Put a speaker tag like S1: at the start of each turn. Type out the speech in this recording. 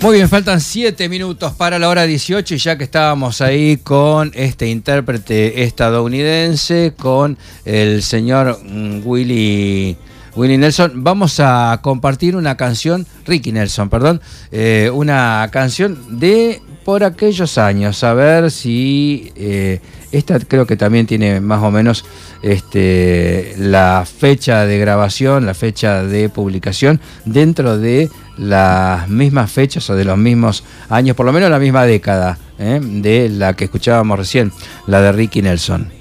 S1: Muy bien, faltan 7 minutos para la hora 18 y ya que estábamos ahí con este intérprete estadounidense, con el señor Willie Nelson, vamos a compartir una canción, Ricky Nelson, perdón, una canción de por aquellos años, a ver si esta creo que también tiene más o menos la fecha de grabación, la fecha de publicación dentro de las mismas fechas o de los mismos años, por lo menos la misma década, de la que escuchábamos recién, la de Ricky Nelson.